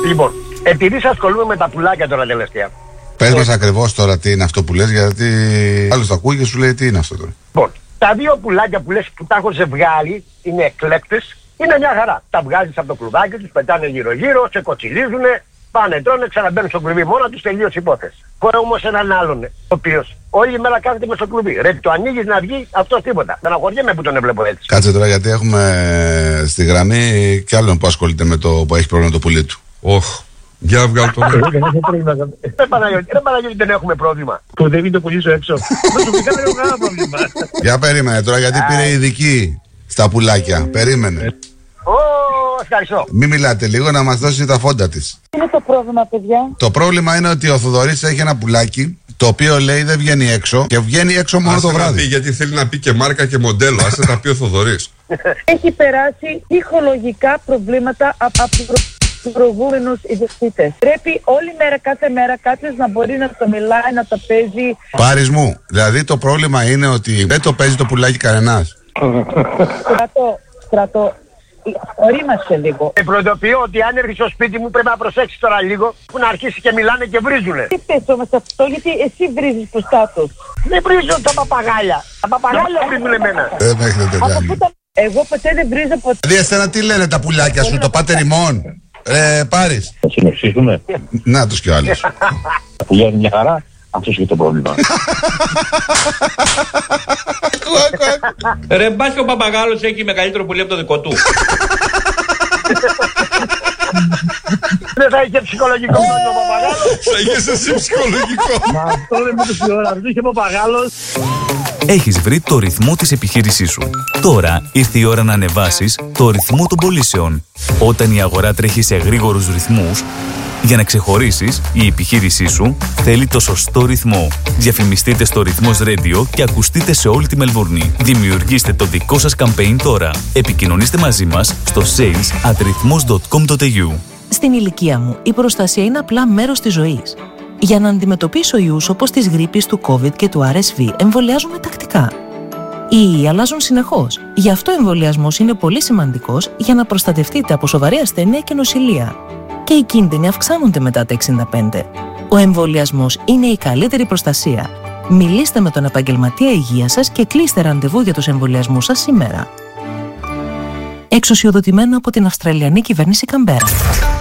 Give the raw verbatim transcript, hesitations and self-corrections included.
Λοιπόν, επειδή σας ασχολούμαι με τα πουλάκια τώρα τελευταία. Πες μας ακριβώς τώρα τι είναι αυτό που λες, γιατί άλλος το ακούει και σου λέει τι είναι αυτό τώρα. Λοιπόν, τα δύο πουλάκια που λες που τα έχω ζευγάρι είναι εκλέκτες, είναι μια χαρά. Τα βγάζεις από το κλουβάκι τους, πετάνε γύρω-γύρω, σε κοτσιλίζουνε, πάνε, τρώνε, ξαναμπαίνουν στο κλουβί μόνα τους, τελείωσε η υπόθεση. Έχω όμως έναν άλλον, ο οποίος όλη μέρα κάθεται μες στο κλουβί. Ρε, το ανοίγεις να βγει, αυτό τίποτα. Στεναχωριέμαι που τον έβλεπω έτσι. Κάτσε τώρα, γιατί έχουμε στη γραμμή κι άλλον που ασχολείται με το που έχει πρόβλημα το πουλί του. Όχ. Για βγάλω το. Ρε Παναγιώτη, δεν έχουμε πρόβλημα. Που δεν είναι το πουλί σου έξω. Προσωπικά δεν έχω κανένα πρόβλημα. Για περίμενε τώρα, γιατί πήρε ειδική στα πουλάκια. Περίμενε. Ω, ευχαριστώ. Μην μιλάτε λίγο, να μας δώσει τα φόντα της. Τι είναι το πρόβλημα, παιδιά? Το πρόβλημα είναι ότι ο Θοδωρής έχει ένα πουλάκι, το οποίο λέει δεν βγαίνει έξω και βγαίνει έξω μόνο Άσε το βράδυ. Να πει, γιατί θέλει να πει και μάρκα και μοντέλο. Άσε τα πει ο Θοδωρής. Έχει περάσει ψυχολογικά προβλήματα από τους προηγούμενους ιδιοκτήτες. Πρέπει όλη μέρα, κάθε μέρα κάποιος να μπορεί να το μιλάει, να το παίζει. Πάρεις μου, δηλαδή το πρόβλημα είναι ότι δεν το παίζει το πουλάκι κανένας. Στρατό, στρατό. Ορίμασε λίγο. Ε, προειδοποιώ ότι αν έρθει στο σπίτι μου πρέπει να προσέξεις τώρα λίγο που να αρχίσει και μιλάνε και βρίζουνε. Τι πες όμως αυτό, γιατί εσύ βρίζεις μπροστά τους. Δεν βρίζουν τα παπαγάλια. Τα παπαγάλια βρίζουν εμένα. Δεν με έχετε τελειώσει. Εγώ ποτέ δεν βρίζω ποτέ. Δηλαδή εσένα τι λένε τα πουλάκια σου, το πάτε ρημών. Ε, πάρεις. Θα συνοψίσουμε. Να τους κι ο άλλος. Τα πουλιά είναι μια χαρά. Αυτό είναι το πρόβλημα. Ρε μπας και ο παπαγάλος έχει μεγαλύτερο πουλί από το δικό του. Δεν θα είχε ψυχολογικό πρόβλημα ο παπαγάλος. Θα είχες εσύ ψυχολογικό. Μα αυτό δεν μου το ώρα, δεν είχε παπαγάλος. Έχεις βρει το ρυθμό της επιχείρησής σου. Τώρα ήρθε η ώρα να ανεβάσεις το ρυθμό των πωλήσεων. Όταν η αγορά τρέχει σε γρήγορους ρυθμούς, για να ξεχωρίσεις, η επιχείρησή σου θέλει το σωστό ρυθμό. Διαφημιστείτε στο Ρυθμός Radio και ακουστείτε σε όλη τη Μελβούρνη. Δημιουργήστε το δικό σας campaign τώρα. Επικοινωνήστε μαζί μας στο sales at rhythmos dot com dot a u. Στην ηλικία μου, η προστασία είναι απλά μέρος της ζωής. Για να αντιμετωπίσω ιούς όπως της γρίπης, του COVID και του αρ ες βι, εμβολιάζομαι τακτικά. Οι ιοί αλλάζουν συνεχώς. Γι' αυτό ο εμβολιασμός είναι πολύ σημαντικός για να προστατευτείτε από σοβαρή ασθένεια και νοσηλεία. Και οι κίνδυνοι αυξάνονται μετά τα εξήντα πέντε. Ο εμβολιασμός είναι η καλύτερη προστασία. Μιλήστε με τον επαγγελματία υγείας σας και κλείστε ραντεβού για τους εμβολιασμούς σας σήμερα. Εξουσιοδοτημένο από την Αυστραλιανή κυβέρνηση Καμπέρα.